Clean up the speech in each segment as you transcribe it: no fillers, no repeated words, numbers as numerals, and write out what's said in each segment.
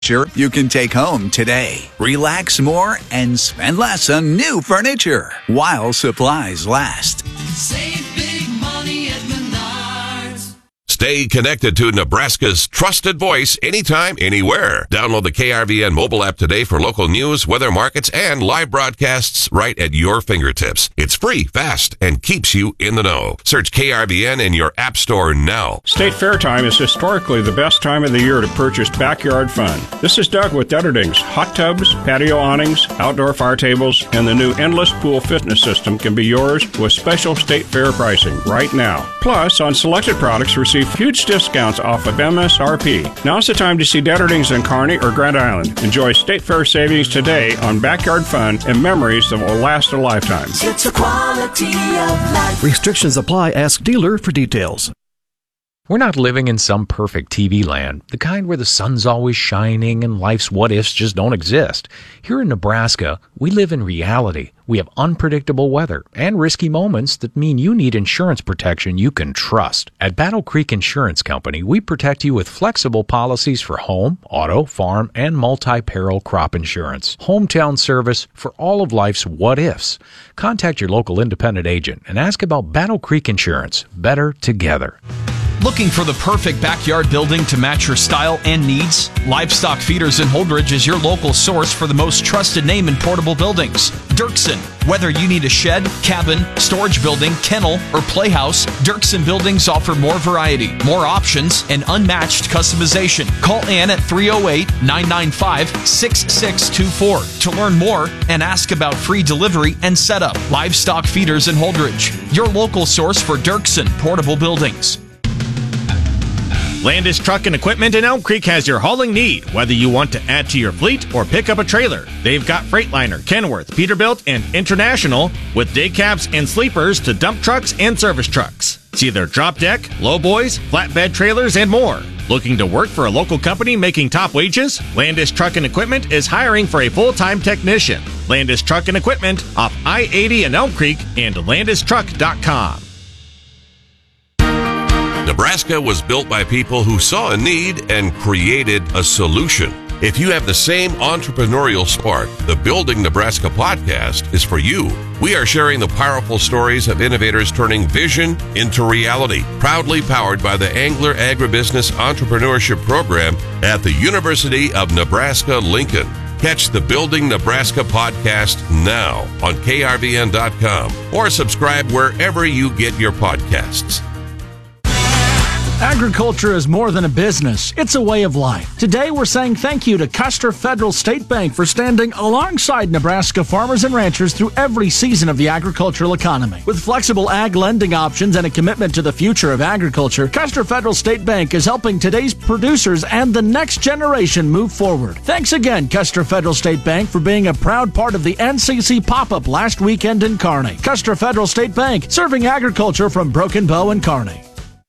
you can take home today. Relax more and spend less on new furniture while supplies last. Save big money at Menards. Stay connected to Nebraska's trusted voice anytime, anywhere. Download the KRVN mobile app today for local news, weather, markets, and live broadcasts right at your fingertips. It's free, fast, and keeps you in the know. Search KRVN in your app store now. State Fair time is historically the best time of the year to purchase backyard fun. This is Doug with Dutterdings. Hot tubs, patio awnings, outdoor fire tables, and the new Endless Pool fitness system can be yours with special State Fair pricing right now. Plus, on selected products, receive huge discounts off of MSRP. Now's the time to see Dutterdings in Kearney or Grand Island. Enjoy State Fair savings today on backyard fun and memories that will last a lifetime. It's a quality of life. Restrictions apply. Ask dealer for details. We're not living in some perfect TV land, the kind where the sun's always shining and life's what-ifs just don't exist. Here in Nebraska, we live in reality. We have unpredictable weather and risky moments that mean you need insurance protection you can trust. At Battle Creek Insurance Company, we protect you with flexible policies for home, auto, farm, and multi-peril crop insurance. Hometown service for all of life's what-ifs. Contact your local independent agent and ask about Battle Creek Insurance. Better together. Looking for the perfect backyard building to match your style and needs? Livestock Feeders in Holdridge is your local source for the most trusted name in portable buildings. Dirksen. Whether you need a shed, cabin, storage building, kennel, or playhouse, Dirksen buildings offer more variety, more options, and unmatched customization. Call Ann at 308-995-6624 to learn more and ask about free delivery and setup. Livestock Feeders in Holdridge, your local source for Dirksen portable buildings. Landis Truck and Equipment in Elm Creek has your hauling need, whether you want to add to your fleet or pick up a trailer. They've got Freightliner, Kenworth, Peterbilt, and International, with day cabs and sleepers to dump trucks and service trucks. See their drop deck, lowboys, flatbed trailers, and more. Looking to work for a local company making top wages? Landis Truck and Equipment is hiring for a full-time technician. Landis Truck and Equipment off I-80 in Elm Creek and landistruck.com. Nebraska was built by people who saw a need and created a solution. If you have the same entrepreneurial spark, the Building Nebraska podcast is for you. We are sharing the powerful stories of innovators turning vision into reality. Proudly powered by the Angler Agribusiness Entrepreneurship Program at the University of Nebraska-Lincoln. Catch the Building Nebraska podcast now on krvn.com or subscribe wherever you get your podcasts. Agriculture is more than a business. It's a way of life. Today, we're saying thank you to Custer Federal State Bank for standing alongside Nebraska farmers and ranchers through every season of the agricultural economy. With flexible ag lending options and a commitment to the future of agriculture, Custer Federal State Bank is helping today's producers and the next generation move forward. Thanks again, Custer Federal State Bank, for being a proud part of the NCC pop-up last weekend in Kearney. Custer Federal State Bank, serving agriculture from Broken Bow and Kearney.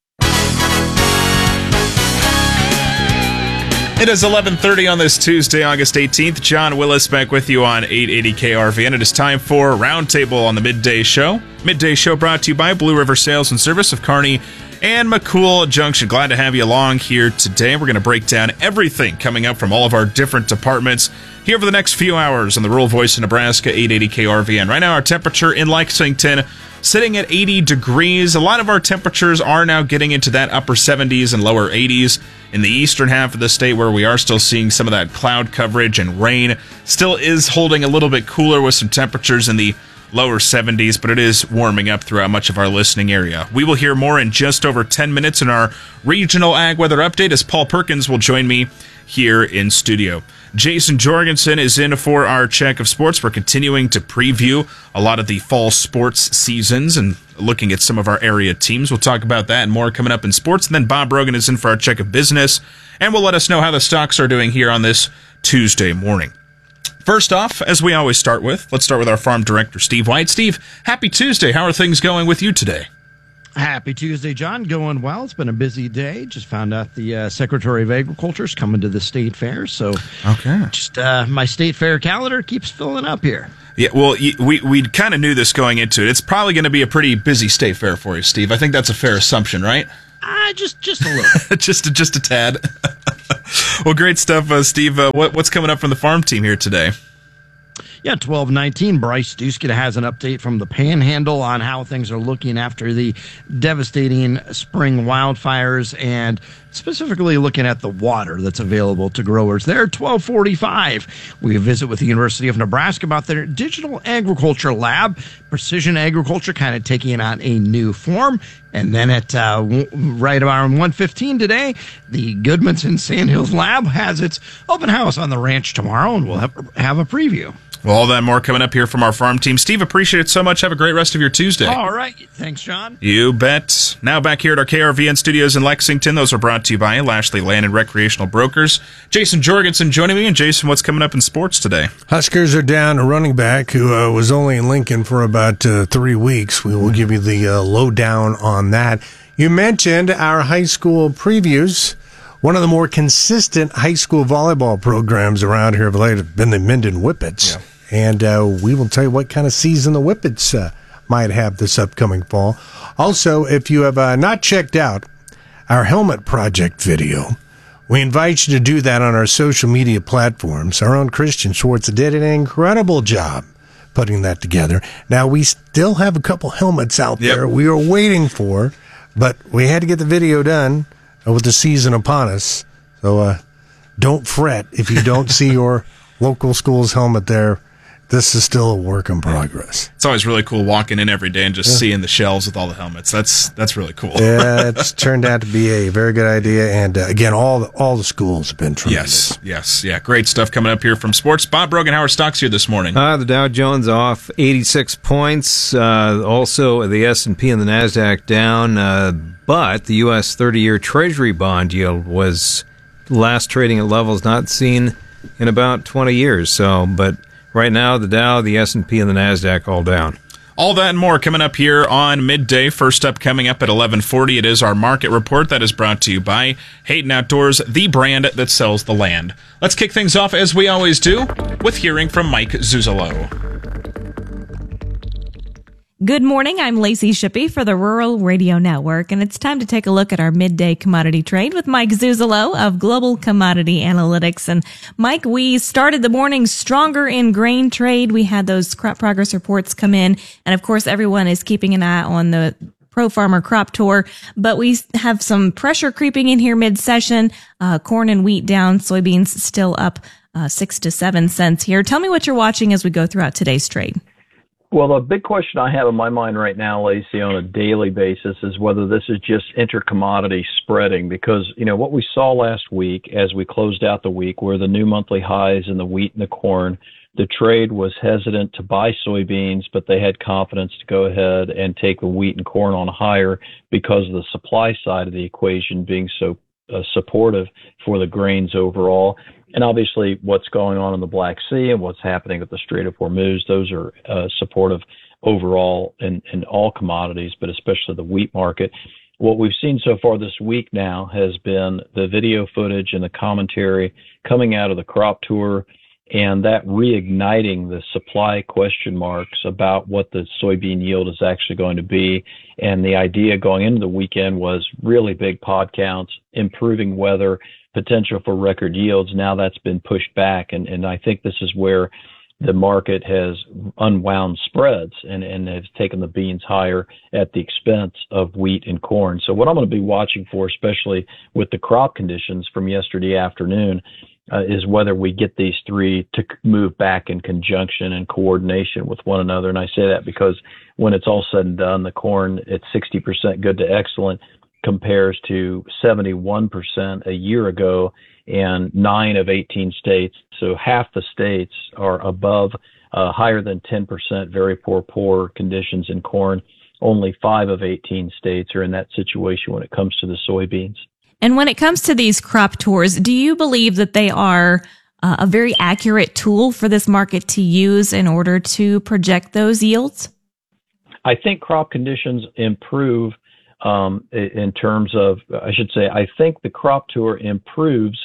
It is 11:30 on this Tuesday, August 18th. John Willis back with you on 880 KRVN. It is time for Roundtable on the Midday Show. Midday Show brought to you by Blue River Sales and Service of Kearney and McCool Junction. Glad to have you along here today. We're going to break down everything coming up from all of our different departments here for the next few hours on the Rural Voice of Nebraska, 880 KRVN. Right now, our temperature in Lexington sitting at 80 degrees. A lot of our temperatures are now getting into that upper 70s and lower 80s. In the eastern half of the state, where we are still seeing some of that cloud coverage and rain, still is holding a little bit cooler with some temperatures in the lower 70s, but it is warming up throughout much of our listening area. We will hear more in just over 10 minutes in our regional ag weather update as Paul Perkins will join me here in studio. Jason Jorgensen is in for our check of sports. We're continuing to preview a lot of the fall sports seasons and looking at some of our area teams. We'll talk about that and more coming up in sports. And then Bob Rogan is in for our check of business and will let us know how the stocks are doing here on this Tuesday morning. First off, as we always start with, let's start with our farm director, Steve White. Steve, happy Tuesday. How are things going with you today? Happy Tuesday, John. Going well. It's been a busy day. Just found out the Secretary of Agriculture is coming to the state fair. So okay, just my state fair calendar keeps filling up here. Yeah, well, we kind of knew this going into it. It's probably going to be a pretty busy state fair for you, Steve. I think that's a fair assumption, right? Just a little. just a tad. Well, great stuff, Steve. What's coming up from the farm team here today? Yeah, 12:19. Bryce Duskett has an update from the Panhandle on how things are looking after the devastating spring wildfires, and specifically looking at the water that's available to growers there. 12:45. We visit with the University of Nebraska about their digital agriculture lab, precision agriculture kind of taking on a new form. And then at right around 1:15 today, the Goodmanson Sandhills Lab has its open house on the ranch tomorrow, and we'll have a preview. Well, all that and more coming up here from our farm team. Steve, appreciate it so much. Have a great rest of your Tuesday. All right. Thanks, John. You bet. Now back here at our KRVN studios in Lexington. Those are brought to you by Lashley Land and Recreational Brokers. Jason Jorgensen joining me. And Jason, what's coming up in sports today? Huskers are down a running back who was only in Lincoln for about 3 weeks. We will give you the lowdown on that. You mentioned our high school previews. One of the more consistent high school volleyball programs around here of late have been the Minden Whippets. Yeah. And we will tell you what kind of season the Whippets might have this upcoming fall. Also, if you have not checked out our Helmet Project video, we invite you to do that on our social media platforms. Our own Christian Schwartz did an incredible job putting that together. Now, we still have a couple helmets out there we are waiting for, but we had to get the video done with the season upon us. So don't fret if you don't see your local school's helmet there. This is still a work in progress. It's always really cool walking in every day and just seeing the shelves with all the helmets. That's really cool. Yeah, it's turned out to be a very good idea. And again, all the schools have been tremendous. Yes. Yeah, great stuff coming up here from sports. Bob Brogan, how are stocks here this morning? The Dow Jones off 86 points. Also, the S&P and the NASDAQ down. But the U.S. 30-year Treasury bond yield was last trading at levels not seen in about 20 years. But right now, the Dow, the S&P, and the NASDAQ all down. All that and more coming up here on midday. First up, coming up at 11:40, it is our market report that is brought to you by Hayden Outdoors, the brand that sells the land. Let's kick things off, as we always do, with hearing from Mike Zuzolo. Good morning, I'm Lacey Shippey for the Rural Radio Network, and it's time to take a look at our midday commodity trade with Mike Zuzolo of Global Commodity Analytics. And Mike, we started the morning stronger in grain trade. We had those crop progress reports come in, and of course everyone is keeping an eye on the Pro Farmer Crop Tour, but we have some pressure creeping in here mid-session. Corn and wheat down, soybeans still up 6 to 7 cents here. Tell me what you're watching as we go throughout today's trade. Well, the big question I have in my mind right now, Lacey, on a daily basis is whether this is just intercommodity spreading, because, what we saw last week as we closed out the week were the new monthly highs in the wheat and the corn. The trade was hesitant to buy soybeans, but they had confidence to go ahead and take the wheat and corn on higher because of the supply side of the equation being so supportive for the grains overall. And obviously what's going on in the Black Sea and what's happening at the Strait of Hormuz, those are supportive overall in all commodities, but especially the wheat market. What we've seen so far this week now has been the video footage and the commentary coming out of the crop tour, and that reigniting the supply question marks about what the soybean yield is actually going to be. And the idea going into the weekend was really big pod counts, improving weather, potential for record yields. Now that's been pushed back. And I think this is where the market has unwound spreads and has taken the beans higher at the expense of wheat and corn. So what I'm going to be watching for, especially with the crop conditions from yesterday afternoon, is whether we get these three to move back in conjunction and coordination with one another. And I say that because when it's all said and done, the corn at 60% good to excellent compares to 71% a year ago, and 9 of 18 states. So half the states are above, higher than 10%, very poor conditions in corn. Only 5 of 18 states are in that situation when it comes to the soybeans. And when it comes to these crop tours, do you believe that they are a very accurate tool for this market to use in order to project those yields? I think crop conditions improve in terms of, I think the crop tour improves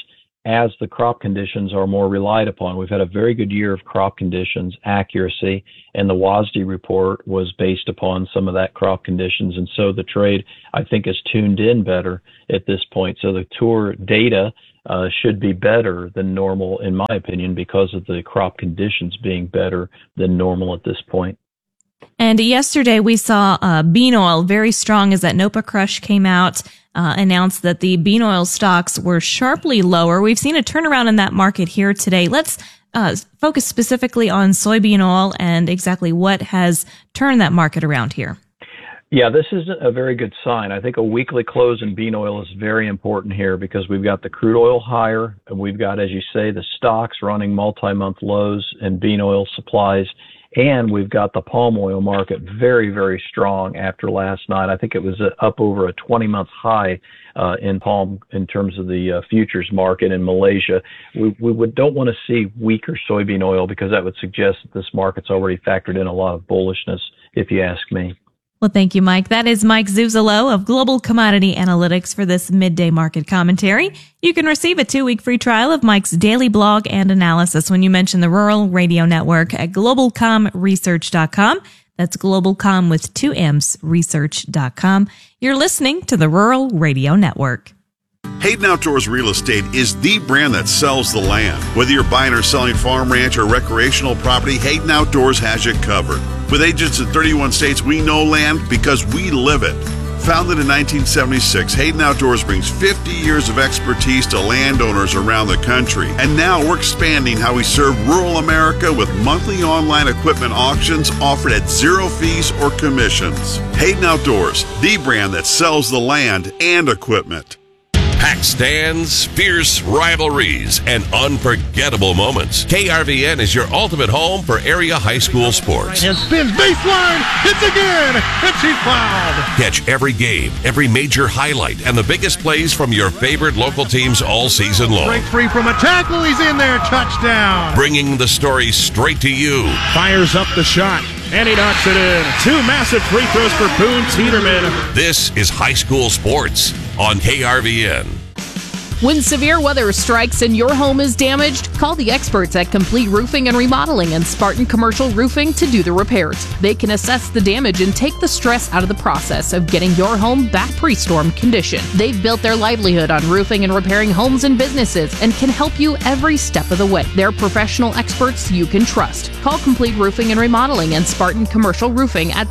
as the crop conditions are more relied upon. We've had a very good year of crop conditions accuracy, and the WASDE report was based upon some of that crop conditions. And so the trade, I think, is tuned in better at this point. So the tour data should be better than normal, in my opinion, because of the crop conditions being better than normal at this point. And yesterday we saw bean oil very strong as that NOPA crush came out, announced that the bean oil stocks were sharply lower. We've seen a turnaround in that market here today. Let's focus specifically on soybean oil and exactly what has turned that market around here. Yeah, this is a very good sign. I think a weekly close in bean oil is very important here because we've got the crude oil higher, and we've got, as you say, the stocks running multi-month lows in bean oil supplies. And we've got the palm oil market very, very strong after last night. I think it was up over a 20-month high in palm in terms of the futures market in Malaysia. We don't want to see weaker soybean oil because that would suggest that this market's already factored in a lot of bullishness, if you ask me. Well, thank you, Mike. That is Mike Zuzolo of Global Commodity Analytics for this midday market commentary. You can receive a 2-week free trial of Mike's daily blog and analysis when you mention the Rural Radio Network at globalcomresearch.com. That's globalcom with 2 M's, research.com. You're listening to the Rural Radio Network. Hayden Outdoors Real Estate is the brand that sells the land. Whether you're buying or selling farm, ranch, or recreational property, Hayden Outdoors has you covered. With agents in 31 states, we know land because we live it. Founded in 1976, Hayden Outdoors brings 50 years of expertise to landowners around the country. And now we're expanding how we serve rural America with monthly online equipment auctions offered at 0 fees or commissions. Hayden Outdoors, the brand that sells the land and equipment. Packed stands, fierce rivalries, and unforgettable moments. KRVN is your ultimate home for area high school sports. And spins baseline, hits again, and she's fouled. Catch every game, every major highlight, and the biggest plays from your favorite local teams all season long. Break free from a tackle, he's in there, touchdown. Bringing the story straight to you. Fires up the shot, and he knocks it in. 2 massive free throws for Boone Teeterman. This is high school sports on KRVN. When severe weather strikes and your home is damaged, call the experts at Complete Roofing and Remodeling and Spartan Commercial Roofing to do the repairs. They can assess the damage and take the stress out of the process of getting your home back pre-storm condition. They've built their livelihood on roofing and repairing homes and businesses and can help you every step of the way. They're professional experts you can trust. Call Complete Roofing and Remodeling and Spartan Commercial Roofing at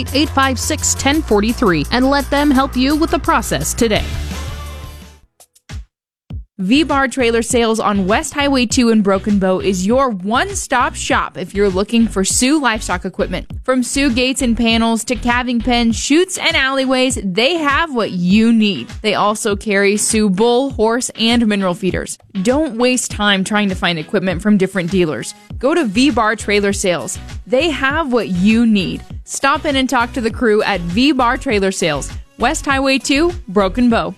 308-856-1043 and let them help you with the process today. V-Bar Trailer Sales on West Highway 2 in Broken Bow is your one-stop shop if you're looking for Sioux livestock equipment. From Sioux gates and panels to calving pens, chutes, and alleyways, they have what you need. They also carry Sioux bull, horse, and mineral feeders. Don't waste time trying to find equipment from different dealers. Go to V-Bar Trailer Sales. They have what you need. Stop in and talk to the crew at V-Bar Trailer Sales, West Highway 2, Broken Bow.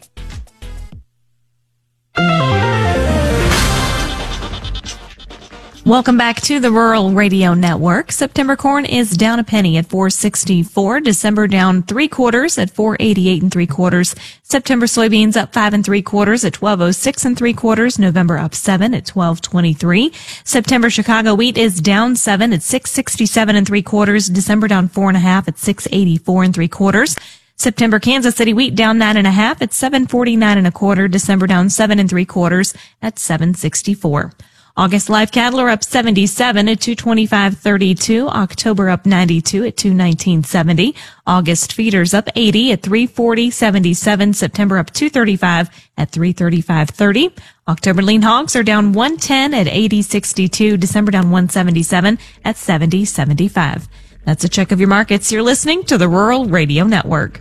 Welcome back to the Rural Radio Network. September corn is down a penny at $4.64. December down 3/4 at $4.88 3/4. September soybeans up 5 3/4 at $12.06 3/4. November up 7 at $12.23. September Chicago wheat is down 7 at $6.67 3/4. December down 4.5 at $6.84 3/4. September Kansas City wheat down 9.5 at $7.49 1/4. December down 7 3/4 at $7.64. August live cattle are up 77 at $225.32. October up 92 at $219.70. August feeders up 80 at $340.77. September up 235 at $335.30. October lean hogs are down 110 at $80.62. December down 177 at $70.75. That's a check of your markets. You're listening to the Rural Radio Network.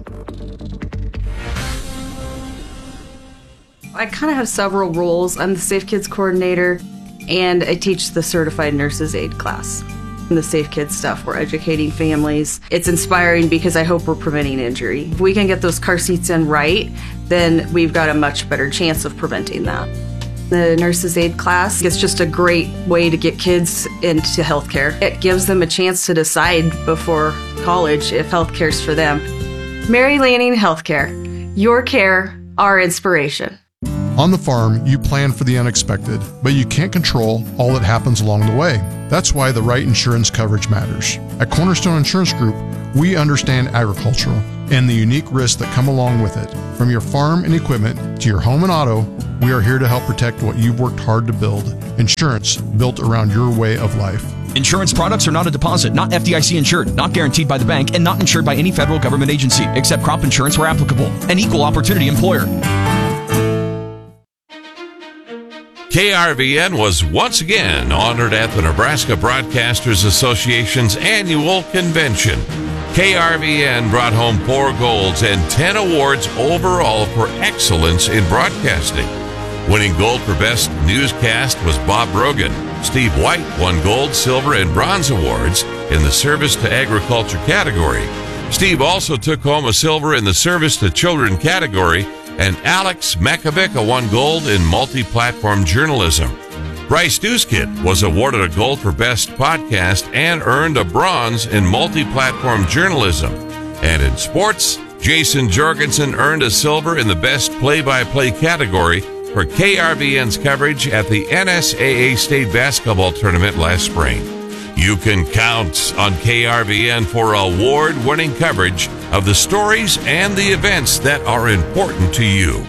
I kind of have several roles. I'm the Safe Kids coordinator, and I teach the Certified Nurses Aid class. In the Safe Kids stuff, we're educating families. It's inspiring because I hope we're preventing injury. If we can get those car seats in right, then we've got a much better chance of preventing that. The Nurses Aid class is just a great way to get kids into healthcare. It gives them a chance to decide before college if healthcare's for them. Mary Lanning Healthcare. Your care, our inspiration. On the farm, you plan for the unexpected, but you can't control all that happens along the way. That's why the right insurance coverage matters. At Cornerstone Insurance Group, we understand agriculture and the unique risks that come along with it. From your farm and equipment to your home and auto, we are here to help protect what you've worked hard to build. Insurance built around your way of life. Insurance products are not a deposit, not FDIC insured, not guaranteed by the bank, and not insured by any federal government agency, except crop insurance where applicable. An equal opportunity employer. KRVN was once again honored at the Nebraska Broadcasters Association's annual convention. KRVN brought home 4 golds and 10 awards overall for excellence in broadcasting. Winning gold for Best Newscast was Bob Brogan. Steve White won gold, silver, and bronze awards in the Service to Agriculture category. Steve also took home a silver in the Service to Children category, and Alex Makovica won gold in multi-platform journalism. Bryce Newskid was awarded a gold for Best Podcast and earned a bronze in multi-platform journalism. And in sports, Jason Jorgensen earned a silver in the Best Play-by-Play category for KRVN's coverage at the NSAA State Basketball Tournament last spring. You can count on KRVN for award-winning coverage of the stories and the events that are important to you.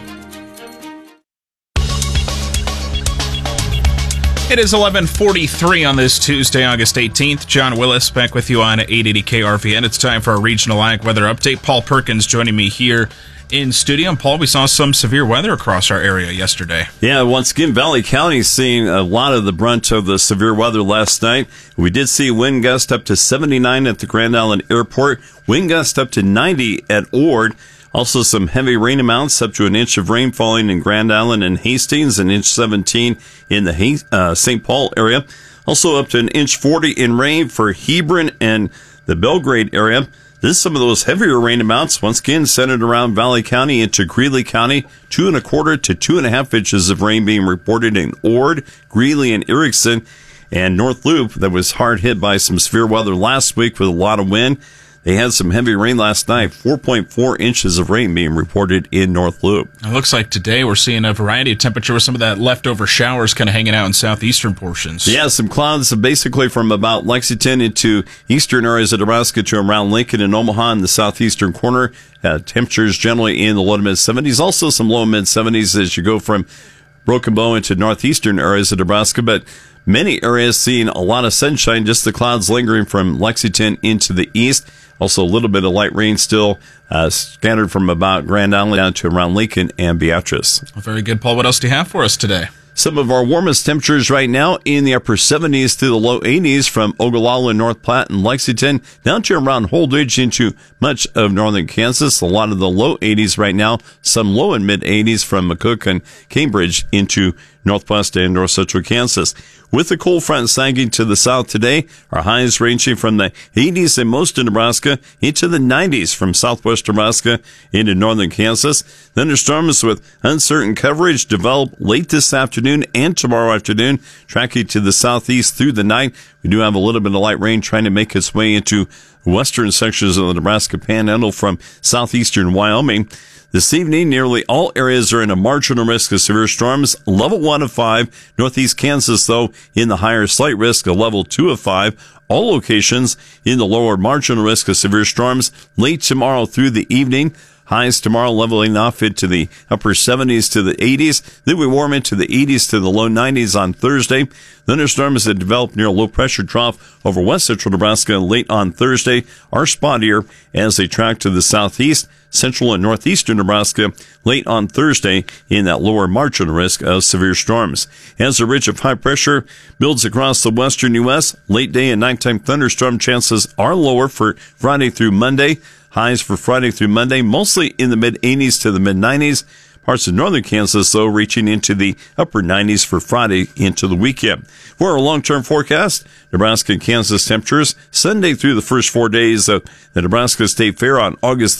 It is 11:43 on this Tuesday, August 18th. John Willis back with you on 880 KRVN. It's time for a regional ag weather update. Paul Perkins joining me here in studio. And Paul, we saw some severe weather across our area yesterday. Yeah, once again, Valley County seeing a lot of the brunt of the severe weather last night. We did see wind gust up to 79 at the Grand Island Airport, wind gust up to 90 at Ord. Also some heavy rain amounts, up to an inch of rain falling in Grand Island and Hastings, an inch 17 in the St. Paul area. Also up to an inch 40 in rain for Hebron and the Belgrade area. This is some of those heavier rain amounts, once again centered around Valley County into Greeley County. 2.25 to 2.5 inches of rain being reported in Ord, Greeley, and Erickson. And North Loop, that was hard hit by some severe weather last week with a lot of wind. They had some heavy rain last night, 4.4 inches of rain being reported in North Loop. It looks like today we're seeing a variety of temperature with some of that leftover showers kind of hanging out in southeastern portions. Yeah, some clouds basically from about Lexington into eastern areas of Nebraska to around Lincoln and Omaha in the southeastern corner. Temperatures generally in the low to mid 70s. Also some low mid 70s as you go from Broken Bow into northeastern areas of Nebraska, but many areas seeing a lot of sunshine, just the clouds lingering from Lexington into the east. Also a little bit of light rain still scattered from about Grand Island down to around Lincoln and Beatrice. Well, very good, Paul. What else do you have for us today? Some of our warmest temperatures right now in the upper 70s to the low 80s from Ogallala, North Platte, and Lexington down to around Holdridge into much of northern Kansas. A lot of the low 80s right now, some low and mid 80s from McCook and Cambridge into northwest and north central Kansas. With the cold front sagging to the south today, our highs ranging from the 80s in most of Nebraska into the 90s from southwest Nebraska into northern Kansas. Thunderstorms with uncertain coverage develop late this afternoon and tomorrow afternoon, tracking to the southeast through the night. We do have a little bit of light rain trying to make its way into western sections of the Nebraska Panhandle from southeastern Wyoming. This evening, nearly all areas are in a marginal risk of severe storms, level 1 of 5. Northeast Kansas, though, in the higher slight risk of level 2 of 5. All locations in the lower marginal risk of severe storms late tomorrow through the evening. Highs tomorrow leveling off into the upper 70s to the 80s. Then we warm into the 80s to the low 90s on Thursday. Thunderstorms that develop near a low pressure trough over west central Nebraska late on Thursday are spottier as they track to the southeast, central and northeastern Nebraska late on Thursday in that lower marginal risk of severe storms. As a ridge of high pressure builds across the western U.S., late day and nighttime thunderstorm chances are lower for Friday through Monday. Highs for Friday through Monday, mostly in the mid-80s to the mid-90s. Parts of northern Kansas, though, reaching into the upper 90s for Friday into the weekend. For our long-term forecast, Nebraska and Kansas temperatures Sunday through the first 4 days of the Nebraska State Fair on August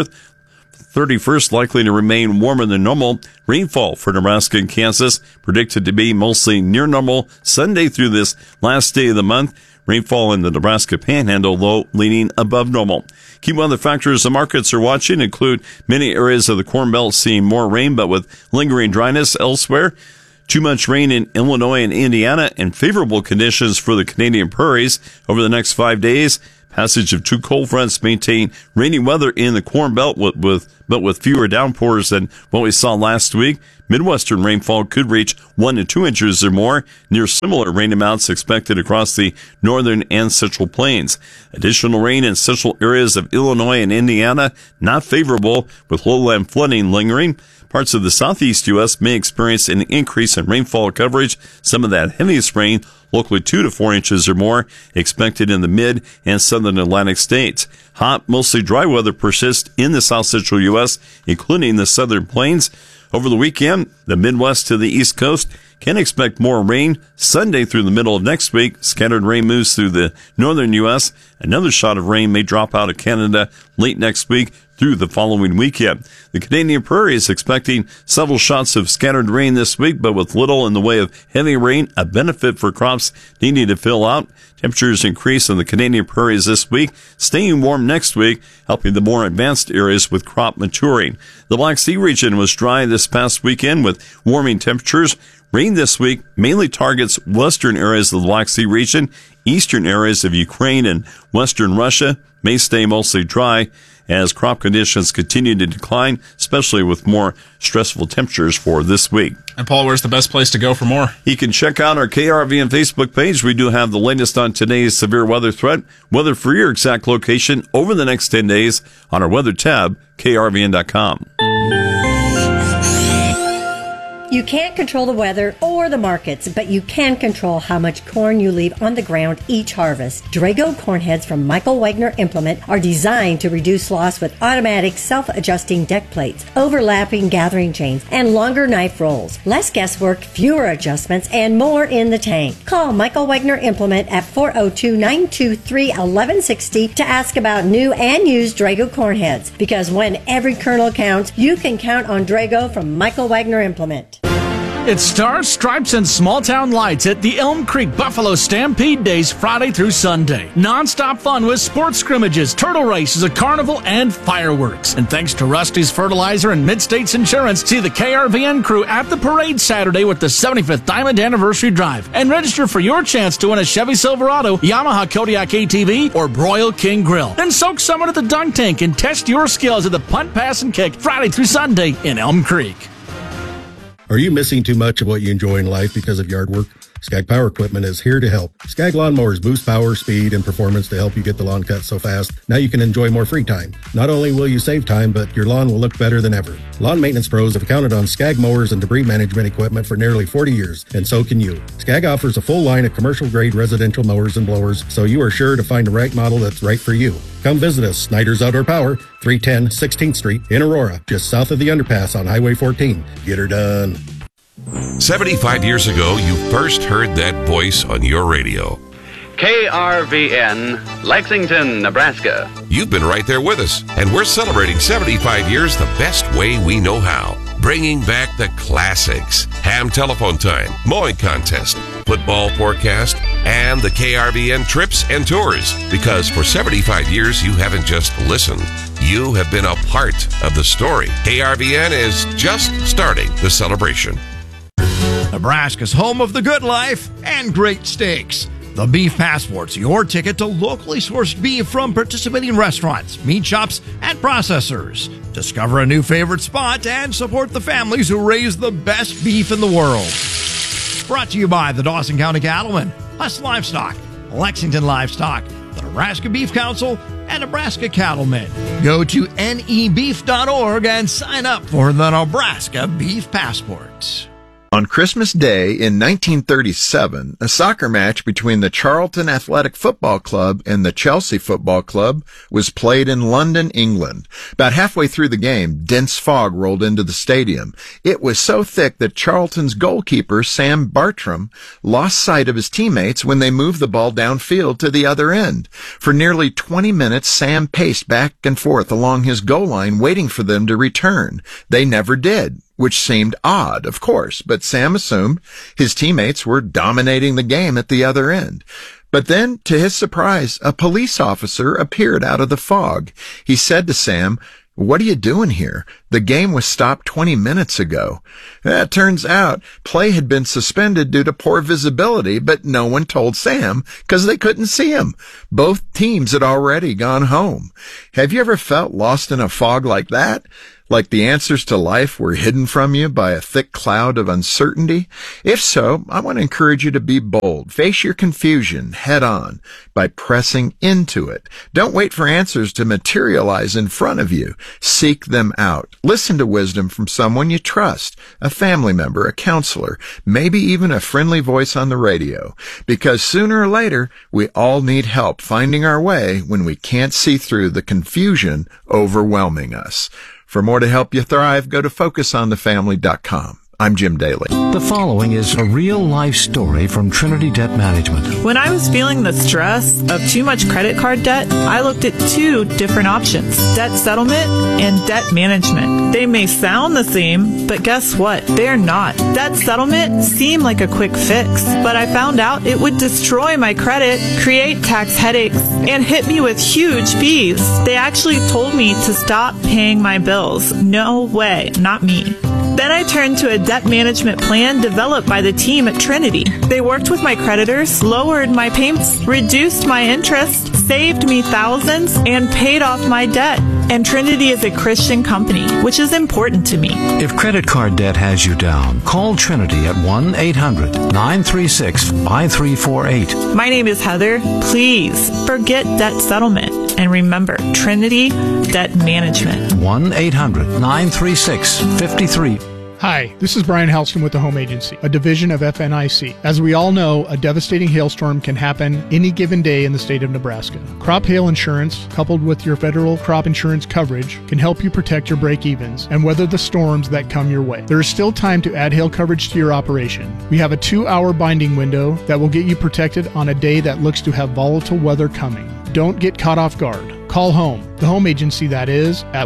31st, likely to remain warmer than normal. Rainfall for Nebraska and Kansas predicted to be mostly near normal Sunday through this last day of the month. Rainfall in the Nebraska Panhandle, though, leaning above normal. Key weather factors the markets are watching include many areas of the Corn Belt seeing more rain, but with lingering dryness elsewhere. Too much rain in Illinois and Indiana, and favorable conditions for the Canadian prairies over the next 5 days. Passage of two cold fronts maintain rainy weather in the Corn Belt, but with fewer downpours than what we saw last week. Midwestern rainfall could reach 1 to 2 inches or more, near similar rain amounts expected across the northern and central plains. Additional rain in central areas of Illinois and Indiana, not favorable, with lowland flooding lingering. Parts of the southeast U.S. may experience an increase in rainfall coverage. Some of that heaviest rain, locally 2 to 4 inches or more, expected in the mid and southern Atlantic states. Hot, mostly dry weather persists in the south central U.S., including the southern plains. Over the weekend, the Midwest to the East Coast can expect more rain Sunday through the middle of next week. Scattered rain moves through the northern U.S. Another shot of rain may drop out of Canada late next week through the following weekend. The Canadian prairie is expecting several shots of scattered rain this week, but with little in the way of heavy rain, a benefit for crops needing to fill out. Temperatures increase in the Canadian prairies this week, staying warm next week, helping the more advanced areas with crop maturing. The Black Sea region was dry this past weekend with warming temperatures. Rain this week mainly targets western areas of the Black Sea region. Eastern areas of Ukraine and western Russia may stay mostly dry as crop conditions continue to decline, especially with more stressful temperatures for this week. And Paul, where's the best place to go for more? You can check out our KRVN Facebook page. We do have the latest on today's severe weather threat. Weather for your exact location over the next 10 days on our weather tab, krvn.com. You can't control the weather or the markets, but you can control how much corn you leave on the ground each harvest. Drago corn heads from Michael Wagner Implement are designed to reduce loss with automatic self-adjusting deck plates, overlapping gathering chains, and longer knife rolls. Less guesswork, fewer adjustments, and more in the tank. Call Michael Wagner Implement at 402-923-1160 to ask about new and used Drago corn heads, because when every kernel counts, you can count on Drago from Michael Wagner Implement. It's Stars, Stripes, and Small Town Lights at the Elm Creek Buffalo Stampede Days, Friday through Sunday. Non-stop fun with sports scrimmages, turtle races, a carnival, and fireworks. And thanks to Rusty's Fertilizer and Mid-States Insurance, see the KRVN crew at the parade Saturday with the 75th Diamond Anniversary Drive. And register for your chance to win a Chevy Silverado, Yamaha Kodiak ATV, or Broil King Grill. Then soak someone at the dunk tank and test your skills at the punt, pass, and kick Friday through Sunday in Elm Creek. Are you missing too much of what you enjoy in life because of yard work? Skag Power Equipment is here to help. Skag lawnmowers boost power, speed, and performance to help you get the lawn cut so fast. Now you can enjoy more free time. Not only will you save time, but your lawn will look better than ever. Lawn maintenance pros have counted on Skag mowers and debris management equipment for nearly 40 years, and so can you. Skag offers a full line of commercial-grade residential mowers and blowers, so you are sure to find the right model that's right for you. Come visit us, Snyder's Outdoor Power, 310 16th Street in Aurora, just south of the underpass on Highway 14. Get her done. 75 years ago, you first heard that voice on your radio. KRVN, Lexington, Nebraska. You've been right there with us, and we're celebrating 75 years the best way we know how. Bringing back the classics. Ham telephone time, mowing contest, football forecast, and the KRVN trips and tours. Because for 75 years, you haven't just listened. You have been a part of the story. KRVN is just starting the celebration. Nebraska's home of the good life and great steaks. The Beef Passport's your ticket to locally sourced beef from participating restaurants, meat shops, and processors. Discover a new favorite spot and support the families who raise the best beef in the world. Brought to you by the Dawson County Cattlemen, Huss Livestock, Lexington Livestock, the Nebraska Beef Council, and Nebraska Cattlemen. Go to nebeef.org and sign up for the Nebraska Beef Passports. On Christmas Day in 1937, a soccer match between the Charlton Athletic Football Club and the Chelsea Football Club was played in London, England. About halfway through the game, dense fog rolled into the stadium. It was so thick that Charlton's goalkeeper, Sam Bartram, lost sight of his teammates when they moved the ball downfield to the other end. For nearly 20 minutes, Sam paced back and forth along his goal line waiting for them to return. They never did, which seemed odd, of course, but Sam assumed his teammates were dominating the game at the other end. But then, to his surprise, a police officer appeared out of the fog. He said to Sam, "What are you doing here? The game was stopped 20 minutes ago." It turns out play had been suspended due to poor visibility, but no one told Sam because they couldn't see him. Both teams had already gone home. Have you ever felt lost in a fog like that? Like the answers to life were hidden from you by a thick cloud of uncertainty? If so, I want to encourage you to be bold. Face your confusion head on by pressing into it. Don't wait for answers to materialize in front of you. Seek them out. Listen to wisdom from someone you trust, a family member, a counselor, maybe even a friendly voice on the radio. Because sooner or later, we all need help finding our way when we can't see through the confusion overwhelming us. For more to help you thrive, go to FocusOnTheFamily.com. I'm Jim Daly. The following is a real-life story from Trinity Debt Management. When I was feeling the stress of too much credit card debt, I looked at two different options: debt settlement and debt management. They may sound the same, but guess what? They're not. Debt settlement seemed like a quick fix, but I found out it would destroy my credit, create tax headaches, and hit me with huge fees. They actually told me to stop paying my bills. No way, not me. Then I turned to a debt management plan developed by the team at Trinity. They worked with my creditors, lowered my payments, reduced my interest, saved me thousands, and paid off my debt. And Trinity is a Christian company, which is important to me. If credit card debt has you down, call Trinity at 1-800-936-5348. My name is Heather. Please forget debt settlement. And remember, Trinity Debt Management. 1-800-936-5348. Hi, this is Brian Halston with the Home Agency, a division of FNIC. As we all know, a devastating hailstorm can happen any given day in the state of Nebraska. Crop hail insurance, coupled with your federal crop insurance coverage, can help you protect your break-evens and weather the storms that come your way. There is still time to add hail coverage to your operation. We have a 2-hour binding window that will get you protected on a day that looks to have volatile weather coming. Don't get caught off guard. Call home, the Home Agency that is, at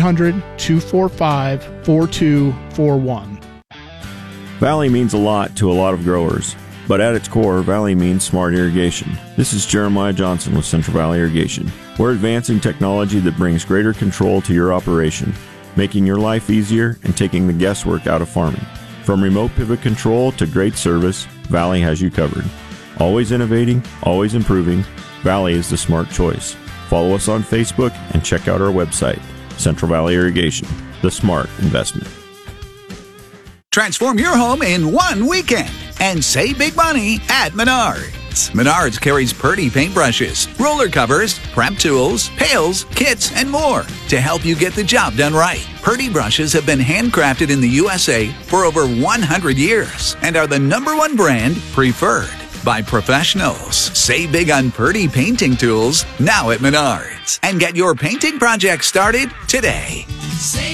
1-800-245-4241. Valley means a lot to a lot of growers, but at its core, Valley means smart irrigation. This is Jeremiah Johnson with Central Valley Irrigation. We're advancing technology that brings greater control to your operation, making your life easier and taking the guesswork out of farming. From remote pivot control to great service, Valley has you covered. Always innovating, always improving, Valley is the smart choice. Follow us on Facebook and check out our website, Central Valley Irrigation, the smart investment. Transform your home in one weekend and save big money at Menards. Menards carries Purdy paintbrushes, roller covers, prep tools, pails, kits, and more to help you get the job done right. Purdy brushes have been handcrafted in the USA for over 100 years and are the #1 brand preferred by professionals. Save big on Purdy painting tools now at Menards and get your painting project started today.